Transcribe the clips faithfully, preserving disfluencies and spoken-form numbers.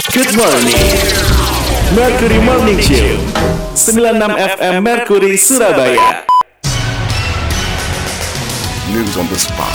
Good morning, Mercury Morning Show, sembilan puluh enam F M Mercury Surabaya. News on the spot.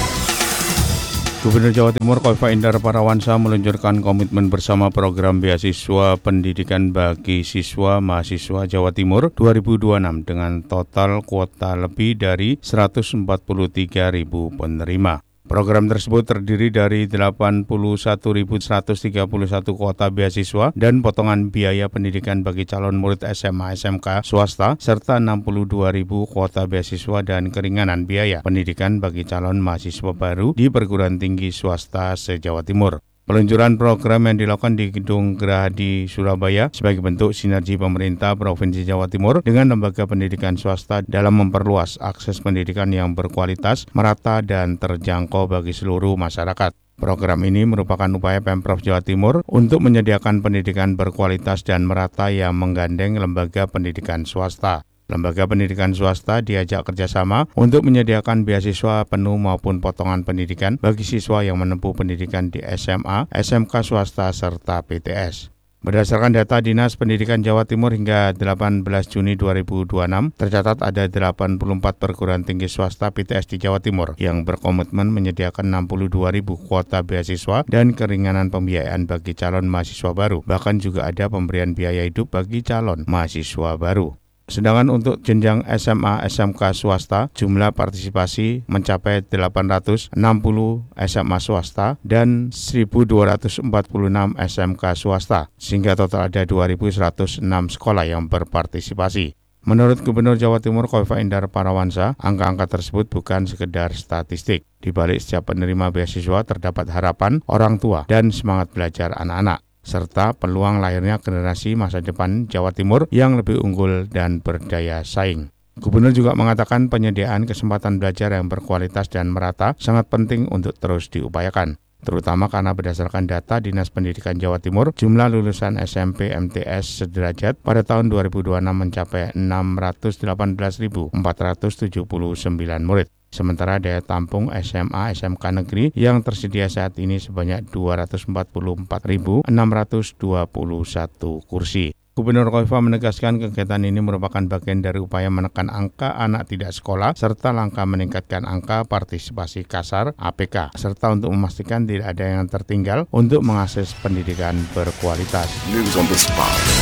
Gubernur Jawa Timur Khofifah Indar Parawansa meluncurkan komitmen bersama program beasiswa pendidikan bagi siswa mahasiswa Jawa Timur dua ribu dua puluh enam dengan total kuota lebih dari seratus empat puluh tiga ribu penerima. Program tersebut terdiri dari delapan puluh satu ribu seratus tiga puluh satu kuota beasiswa dan potongan biaya pendidikan bagi calon murid S M A S M K swasta serta enam puluh dua ribu kuota beasiswa dan keringanan biaya pendidikan bagi calon mahasiswa baru di perguruan tinggi swasta se-Jawa Timur. Peluncuran program yang dilakukan di Gedung Gerahadi Surabaya sebagai bentuk sinergi pemerintah Provinsi Jawa Timur dengan lembaga pendidikan swasta dalam memperluas akses pendidikan yang berkualitas, merata, dan terjangkau bagi seluruh masyarakat. Program ini merupakan upaya Pemprov Jawa Timur untuk menyediakan pendidikan berkualitas dan merata yang menggandeng lembaga pendidikan swasta. Lembaga pendidikan swasta diajak kerjasama untuk menyediakan beasiswa penuh maupun potongan pendidikan bagi siswa yang menempuh pendidikan di S M A, S M K swasta, serta P T S. Berdasarkan data Dinas Pendidikan Jawa Timur hingga delapan belas Juni dua ribu dua puluh enam, tercatat ada delapan puluh empat perguruan tinggi swasta P T S di Jawa Timur yang berkomitmen menyediakan enam puluh dua ribu kuota beasiswa dan keringanan pembiayaan bagi calon mahasiswa baru. Bahkan juga ada pemberian biaya hidup bagi calon mahasiswa baru. Sedangkan untuk jenjang S M A S M K swasta, jumlah partisipasi mencapai delapan ratus enam puluh S M A swasta dan seribu dua ratus empat puluh enam S M K swasta, sehingga total ada dua ribu seratus enam sekolah yang berpartisipasi. Menurut Gubernur Jawa Timur Khofifah Indar Parawansa, angka-angka tersebut bukan sekedar statistik. Di balik setiap penerima beasiswa terdapat harapan orang tua dan semangat belajar anak-anak, serta peluang lahirnya generasi masa depan Jawa Timur yang lebih unggul dan berdaya saing. Gubernur juga mengatakan penyediaan kesempatan belajar yang berkualitas dan merata sangat penting untuk terus diupayakan, terutama karena berdasarkan data Dinas Pendidikan Jawa Timur, jumlah lulusan S M P M T S sederajat pada tahun dua ribu dua puluh enam mencapai enam ratus delapan belas ribu empat ratus tujuh puluh sembilan murid. Sementara daya tampung S M A S M K negeri yang tersedia saat ini sebanyak dua ratus empat puluh empat ribu enam ratus dua puluh satu kursi. Gubernur Khofifah menegaskan kegiatan ini merupakan bagian dari upaya menekan angka anak tidak sekolah serta langkah meningkatkan angka partisipasi kasar A P K, serta untuk memastikan tidak ada yang tertinggal untuk mengakses pendidikan berkualitas. News on the spot.